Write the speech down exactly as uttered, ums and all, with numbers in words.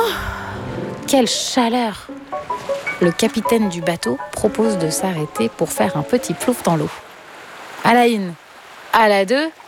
Quelle chaleur! Le capitaine du bateau propose de s'arrêter pour faire un petit plouf dans l'eau. À la une, à la deux,